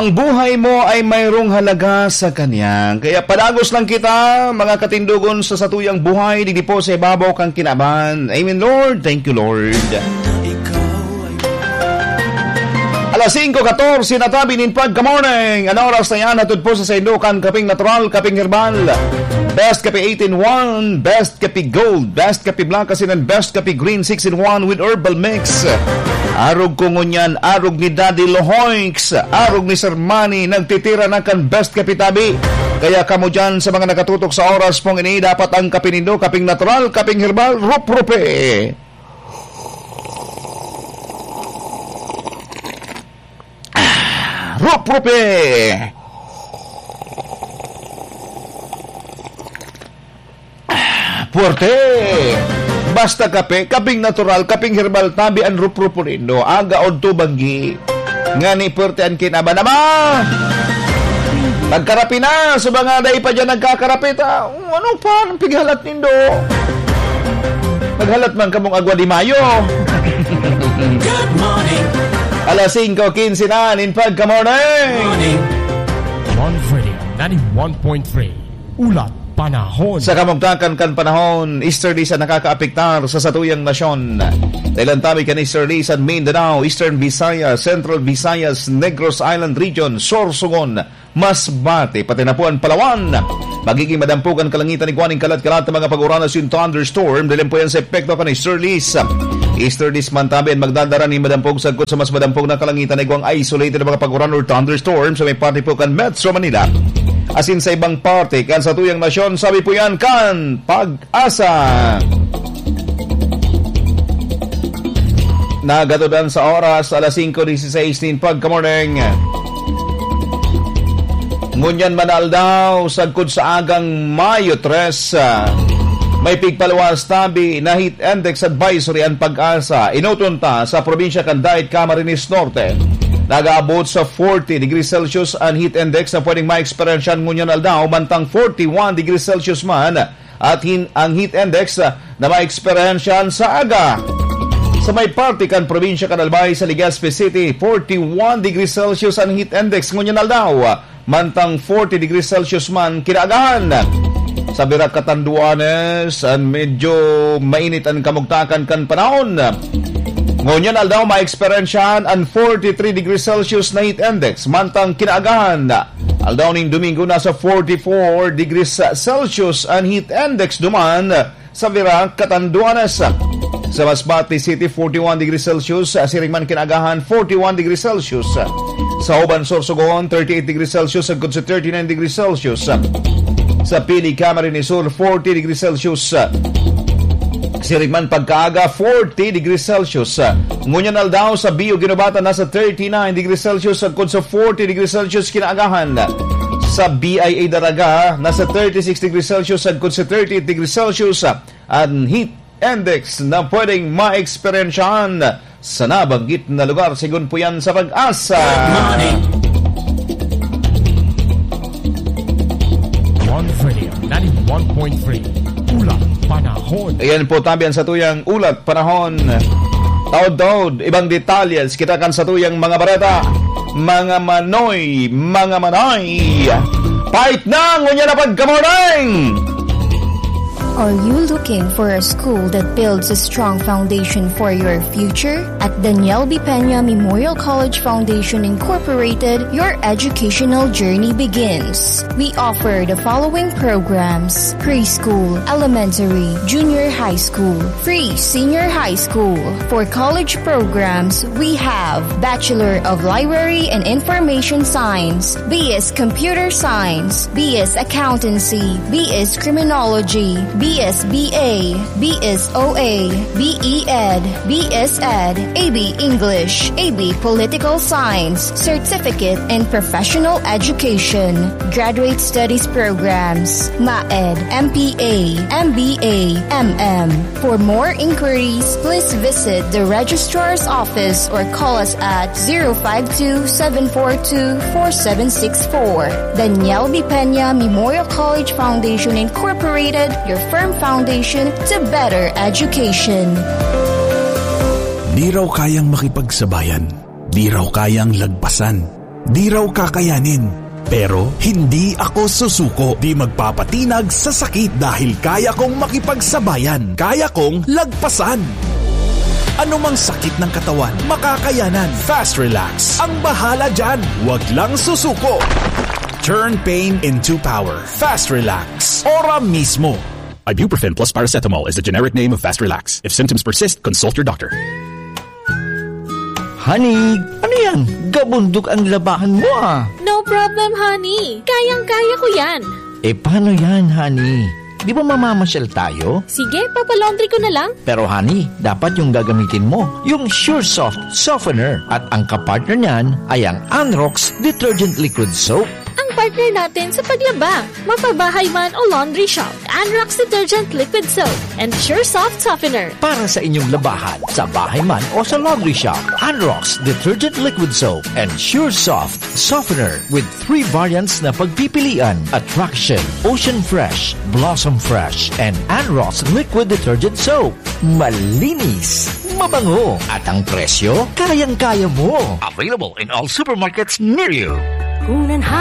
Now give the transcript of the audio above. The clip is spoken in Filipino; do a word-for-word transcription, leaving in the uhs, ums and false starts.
ang buhay mo ay mayroong halaga sa Kanya. Kaya padagos lang kita, mga katindugon sa satuyang buhay, digdi po sa ibabaw kang kinaban. Amen, Lord. Thank you, Lord. Alas singko fourteen na tabi ninpag ka morning. Ano oras na yan? Hatod po sa Saindukan, kaping natural, kaping herbal. Best kape eight in one, best kape gold, best kape black asin, and best kape green six in one with herbal mix. Arog ko ngunyan, arog ni Daddy Lohoinks, arog ni Sir Manny, nagtitira na kan best kape tabi. Kaya kamo dyan sa mga nakatutok sa oras pong ini, dapat ang kape nindo, kaping natural, kaping herbal, rup-rupe. Rup-rupe. Puerte. Basta kape, kaping natural, kaping herbal, tabi ang rup-rupurindo, aga o tubagi. Nga ni puerte ang kinaba na ba? Nagkarapi na, sa mga day pa dyan nagkakarapit. Ah, ano pa, ang pighalat nindo? Naghalat man kamong agwa di Mayo. Good morning. Alas singko fifteen na, ninpag ka morning. Morning. One Radio ninety-one point three. Ulat Panahon. Sa kamugtakan kan panahon, easterly sa nakakaapektar sa satuyang nasyon. Dahil tabi ka ni easterly sa Mindanao, Eastern Visayas, Central Visayas, Negros Island Region, Sorsogon, Masbate, pati na po ang Palawan. Magiging madampugan kalangitan ni Guaning kalat-kalat ng mga pag-uranas yung thunderstorm. Dahil po yan sa epekto ka ni easterly sa easterlies man tabi magdadara ni madampog sagkot sa mas madampog na kalangitan ay guwang isolated na mga pag-uran or thunderstorm sa may party po kan Metro Manila. Asin sa ibang parte kan sa tuyang nasyon, sabi po yan kan Pag-asa. Nagatudan sa oras alas singko sixteen pagka-morning. Ngunyan manal daw sagkod sa agang Mayo tres. May pigpalawas tabi na heat index advisory ang Pag-asa inutunta sa probinsya kan Daet Camarines Norte. Nag-aabot sa forty degrees Celsius ang heat index na pwedeng ma-experiensyan ngunyan aldaw, mantang forty-one degrees Celsius man at hin- ang heat index na ma-experiensyan sa aga. Sa may party kan probinsya kan Albay sa Legazpi City, forty-one degrees Celsius ang heat index ngunyan aldaw, mantang forty degrees Celsius man kinaagahan. Sa Birak Catanduanes, medyo mainit ang kamugtakan kan panahon. Ngunyan aldaw ma-experiensyan ang forty-three degrees Celsius na heat index, mantang kinaagahan. Aldaw ning Domingo nasa forty-four degrees Celsius ang heat index duman sa Birak Catanduanes. Sa Masbate City, forty-one degrees Celsius. Siringman kinaagahan, forty-one degrees Celsius. Sa Oban, Sorsogon, thirty-eight degrees Celsius. Sa Gudso, thirty-nine degrees Celsius. Sa Pili, Camarines Sur, forty degrees Celsius. Sirigman pagkaaga, forty degrees Celsius. Ngunyan aldaw sa Bio Ginobata nasa thirty-nine degrees Celsius at sa forty degrees Celsius kinaagahan. Sa B I A Daraga nasa thirty-six degrees Celsius at sa thirty-eight degrees Celsius. Ang heat index na pwedeng ma-experiensyahan sa nabanggit na lugar. Sigun po yan sa Pag-asa. One Radio ninety-one point three. Ulat Panahon. Ayan po tabihan sa tuyang Ulat Panahon. Taod-taod, ibang detalyes kita kan sa tuyang mga bareta. Mga manoy, mga manay. Pahit na, ngunya na pagkamorning! Are you looking for a school that builds a strong foundation for your future? At Daniel B. Peña Memorial College Foundation Incorporated, your educational journey begins. We offer the following programs: preschool, elementary, junior high school, free senior high school. For college programs, we have Bachelor of Library and Information Science, B S Computer Science, B S Accountancy, B S Criminology, B S B A, B S O A, B E Ed, B S Ed, A B English, A B Political Science, Certificate in Professional Education, Graduate Studies Programs, MAED, M P A, M B A, M M. For more inquiries, please visit the Registrar's Office or call us at zero five two, seven four two, four seven six four. Daniel B. Peña Memorial College Foundation Incorporated, your firm foundation to better education. Di raw kayang makipagsabayan, di raw kayang lagpasan, Di raw kakayanin. Pero hindi ako susuko. Di magpapatinag sa sakit dahil kaya kong makipagsabayan. Kaya kong lagpasan. Anumang sakit ng katawan, makakayanan. Fast Relax. Ang bahala dyan. Huwag lang susuko. Turn pain into power. Fast Relax. Ora mismo. Ibuprofen plus paracetamol is the generic name of Fast Relax. If symptoms persist, consult your doctor. Honey, ano yan? Gabundok ang labahan mo ah. No problem, honey. Kayang-kaya ko yan. Eh, paano yan, honey? Di ba mamamasyal tayo? Sige, papalaundry ko na lang. Pero honey, dapat yung gagamitin mo, yung Sure Soft Softener. At ang kapartner niyan ay ang Anrox Detergent Liquid Soap. Ang partner natin sa paglaba, mapabahay man o laundry shop, Anrox Detergent Liquid Soap and Sure Soft Softener. Para sa inyong labahan, sa bahay man o sa laundry shop, Anrox Detergent Liquid Soap and Sure Soft Softener with three variants na pagpipilian: Attraction, Ocean Fresh, Blossom Fresh, and Anrox Liquid Detergent Soap. Malinis, mabango, at ang presyo, kayang-kaya mo. Available in all supermarkets near you. Kung